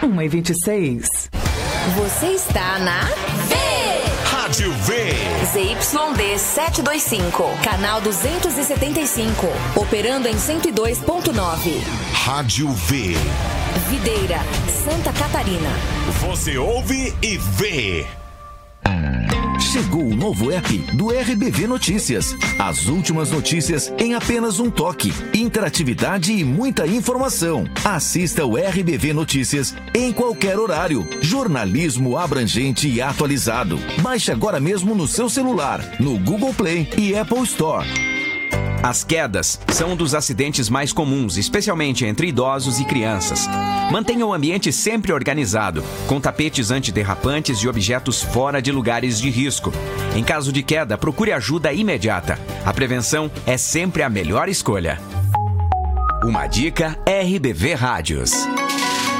1h26. Você está na Rádio V. ZYD 725, canal 275, operando em 102.9. Rádio V. Videira, Santa Catarina. Você ouve e vê. Chegou o novo app do RBV Notícias. As últimas notícias em apenas um toque. Interatividade e muita informação. Assista o RBV Notícias em qualquer horário. Jornalismo abrangente e atualizado. Baixe agora mesmo no seu celular, no Google Play e Apple Store. As quedas são um dos acidentes mais comuns, especialmente entre idosos e crianças. Mantenha o ambiente sempre organizado, com tapetes antiderrapantes e objetos fora de lugares de risco. Em caso de queda, procure ajuda imediata. A prevenção é sempre a melhor escolha. Uma dica RBV Rádios.